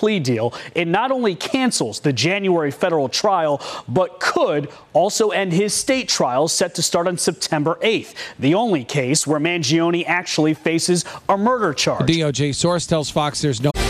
plea deal, it not only cancels the January federal trial, but could also end his state trial set to start on September 8th, the only case where Mangione actually faces a murder charge. A DOJ source tells Fox there's no